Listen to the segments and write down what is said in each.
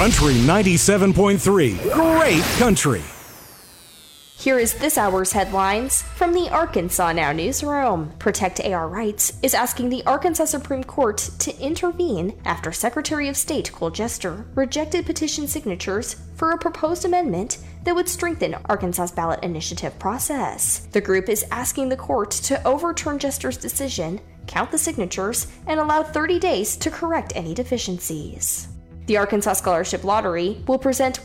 Country 97.3. Great country. Here is this hour's headlines from the Arkansas Now newsroom. Protect AR Rights is asking the Arkansas Supreme Court to intervene after Secretary of State Cole Jester rejected petition signatures for a proposed amendment that would strengthen Arkansas's ballot initiative process. The group is asking the court to overturn Jester's decision, count the signatures, and allow 30 days to correct any deficiencies. The Arkansas Scholarship Lottery will present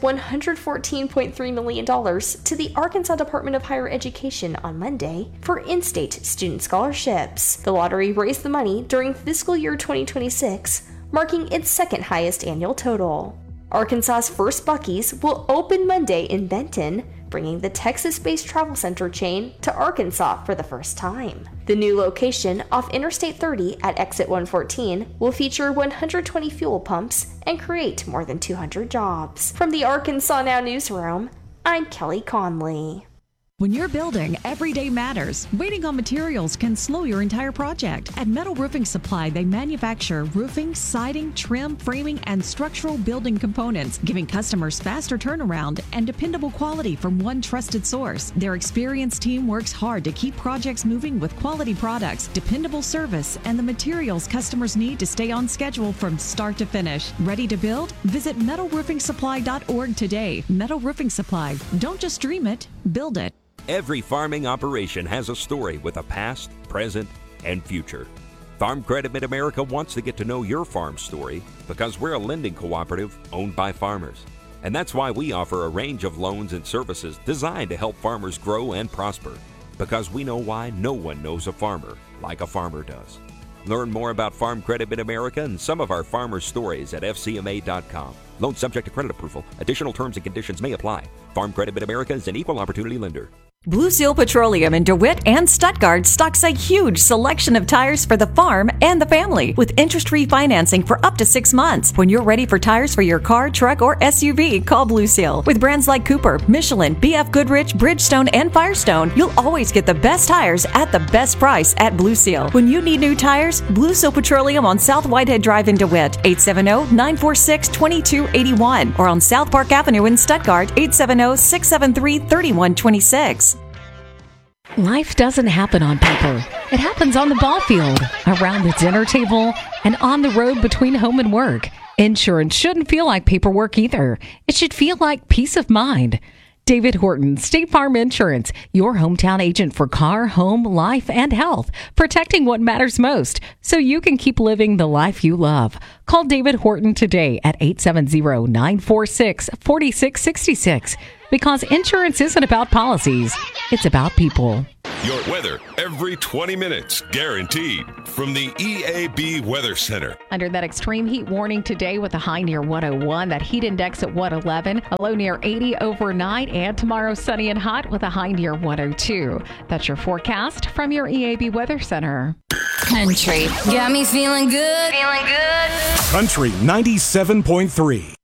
$114.3 million to the Arkansas Department of Higher Education on Monday for in-state student scholarships. The lottery raised the money during fiscal year 2026, marking its second highest annual total. Arkansas's first Buc-ee's will open Monday in Benton, bringing the Texas-based travel center chain to Arkansas for the first time. The new location off Interstate 30 at Exit 114 will feature 120 fuel pumps and create more than 200 jobs. From the Arkansas Now newsroom, I'm Kelly Conley. When you're building, every day matters. Waiting on materials can slow your entire project. At Metal Roofing Supply, they manufacture roofing, siding, trim, framing, and structural building components, giving customers faster turnaround and dependable quality from one trusted source. Their experienced team works hard to keep projects moving with quality products, dependable service, and the materials customers need to stay on schedule from start to finish. Ready to build? Visit metalroofingsupply.org today. Metal Roofing Supply. Don't just dream it, build it. Every farming operation has a story with a past, present, and future. Farm Credit Mid-America wants to get to know your farm story because we're a lending cooperative owned by farmers. And that's why we offer a range of loans and services designed to help farmers grow and prosper, because we know why no one knows a farmer like a farmer does. Learn more about Farm Credit Mid-America and some of our farmers' stories at fcma.com. Loan subject to credit approval. Additional terms and conditions may apply. Farm Credit Mid-America is an equal opportunity lender. Blue Seal Petroleum in DeWitt and Stuttgart stocks a huge selection of tires for the farm and the family with interest-free financing for up to 6 months. When you're ready for tires for your car, truck, or SUV, call Blue Seal. With brands like Cooper, Michelin, BF Goodrich, Bridgestone, and Firestone, you'll always get the best tires at the best price at Blue Seal. When you need new tires, Blue Seal Petroleum on South Whitehead Drive in DeWitt, 870-946-2281, or on South Park Avenue in Stuttgart, 870-673-3126. Life doesn't happen on paper. It happens on the ball field, around the dinner table, and on the road between home and work. Insurance shouldn't feel like paperwork either. It should feel like peace of mind. David Horton, State Farm Insurance, your hometown agent for car, home, life, and health, protecting what matters most so you can keep living the life you love. Call David Horton today at 870-946-4666 because insurance isn't about policies, it's about people. Your weather every 20 minutes, guaranteed, from the EAB Weather Center. Under that extreme heat warning today with a high near 101, that heat index at 111, a low near 80 overnight, and tomorrow sunny and hot with a high near 102. That's your forecast from your EAB Weather Center. Country. Got me feeling good. Country 97.3.